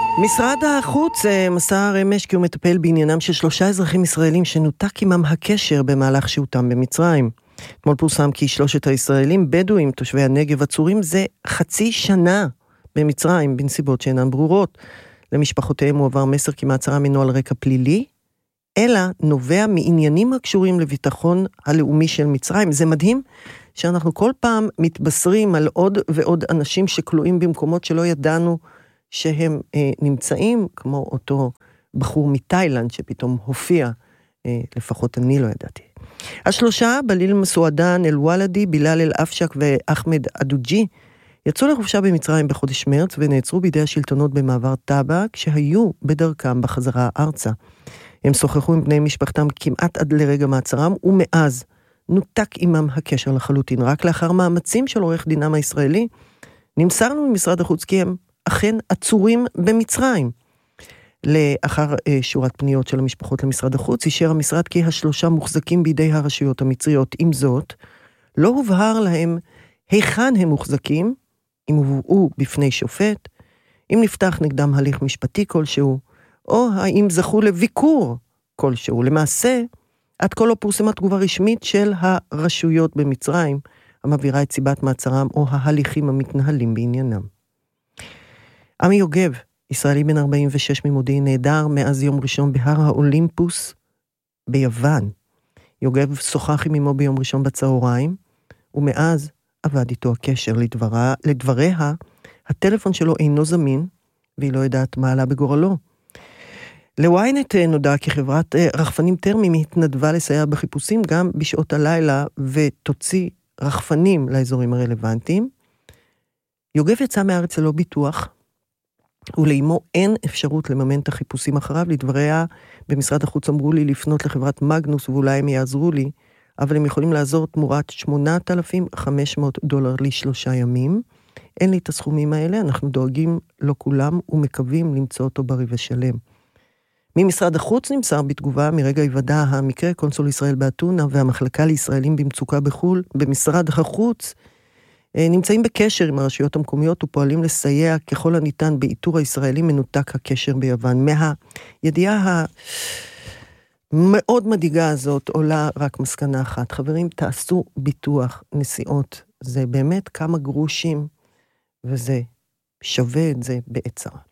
משרד החוץ מסר אמש כי הוא מטפל בעניינם של 3 אזרחים ישראלים שנותק עמם הקשר במהלך שהותם במצרים. אתמול פורסם כי 3 הישראלים בדואים תושבי הנגב עצורים זה חצי שנה במצרים בנסיבות שאינן ברורות. למשפחותיהם הועבר מסר כי מעצרם אינו על רקע פלילי, אלא נובע מעניינים הקשורים לביטחון הלאומי של מצרים. זה מדהים שאנחנו כל פעם מתבשרים על עוד ועוד אנשים שכלואים במקומות שלא ידענו שהם נמצאים, כמו אותו בחור מתאילנד שפתאום הופיע, לפחות אני לא ידעתי. 3, בליל מסועדן אל-וולדי, בילאל אל-אפשק ואחמד אדוג'י, יצאו לחופשה במצרים בחודש מרץ ונעצרו בידי השלטונות במעבר טאבה, כשהיו בדרכם בחזרה ארצה. הם שוחחו עם בני משפחתם כמעט עד לרגע מעצרם, ומאז נותק עמם הקשר לחלוטין. רק לאחר מאמצים של עורך דינם הישראלי, נמסרנו ממשרד החוץ כי הם אכן עצורים במצרים. לאחר שורת פניות של המשפחות למשרד החוץ, אישר המשרד כי 3 מוחזקים בידי הרשויות המצריות. עם זאת, לא הובהר להם היכן הם מוחזקים, אם הובאו בפני שופט, אם נפתח נגדם הליך משפטי כלשהו, או האם זכו לביקור כלשהו. למעשה, עד כה לא פורסמה תגובה רשמית של הרשויות במצרים, המבהירה את סיבת מעצרם או ההליכים המתנהלים בעניינם. עמי יוגב, ישראלי בן 46 ממודיעין, נעדר מאז יום ראשון בהר האולימפוס ביוון. יוגב שוחח עם אמו ביום ראשון בצהריים, ומאז עבד איתו הקשר. לדבריה, הטלפון שלו אינו זמין, והיא לא יודעת מה עלה בגורלו. לוויינט נודע כי חברת רחפנים טרמיים התנדבה לסייע בחיפושים גם בשעות הלילה, ותוציא רחפנים לאזורים הרלוונטיים. יוגב יצא מארץ ללא ביטוח, ולאמו אין אפשרות לממן את החיפושים אחריו. לדבריה, במשרד החוץ אמרו לי לפנות לחברת מגנוס, ואולי הם יעזרו לי, אבל הם יכולים לעזור תמורת $8,500 ל3 ימים. אין לי את הסכומים האלה, אנחנו דואגים לא כולם, ומקווים למצוא אותו בריא ושלם. ממשרד החוץ נמסר בתגובה, מרגע היוודע המקרה, קונסול ישראל באתונה והמחלקה לישראלים במצוקה בחול, במשרד החוץ, נמצאים בקשר עם הרשויות המקומיות ופועלים לסייע ככל הניתן באיתור הישראלים מנותק הקשר ביוון. מהידיעה המאוד מדאיגה הזאת עולה רק מסקנה אחת. חברים, תעשו ביטוח נסיעות. זה באמת כמה גרושים, וזה שווה את זה בעצרה.